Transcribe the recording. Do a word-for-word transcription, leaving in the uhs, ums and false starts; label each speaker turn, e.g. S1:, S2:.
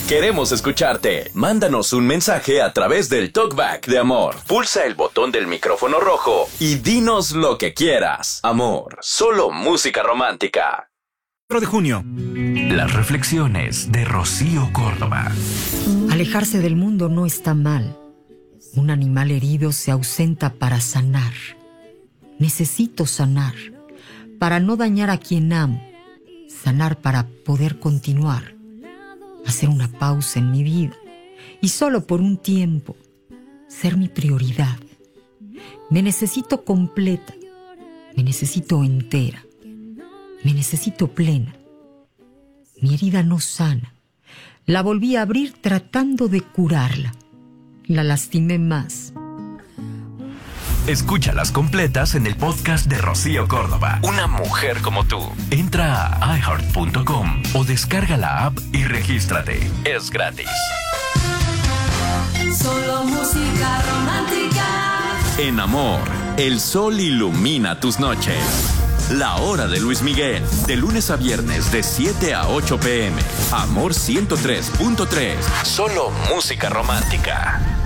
S1: Queremos escucharte. Mándanos un mensaje a través del Talkback de Amor. Pulsa el botón del micrófono rojo y dinos lo que quieras. Amor, solo música romántica.
S2: cuatro de junio.
S3: Las reflexiones de Rocío Córdoba.
S4: Alejarse del mundo no está mal. Un animal herido se ausenta para sanar. Necesito sanar para no dañar a quien amo. Sanar para poder continuar. Hacer una pausa en mi vida y solo por un tiempo ser mi prioridad. Me necesito completa, me necesito entera, me necesito plena. Mi herida no sana. La volví a abrir tratando de curarla. La lastimé más.
S3: Escúchalas completas en el podcast de Rocío Córdoba. Una mujer como tú. Entra a i heart punto com o descarga la app y regístrate. Es gratis.
S5: Solo música romántica.
S1: En Amor, el sol ilumina tus noches. La hora de Luis Miguel, de lunes a viernes de siete a ocho pm. Amor ciento tres punto tres. Solo música romántica.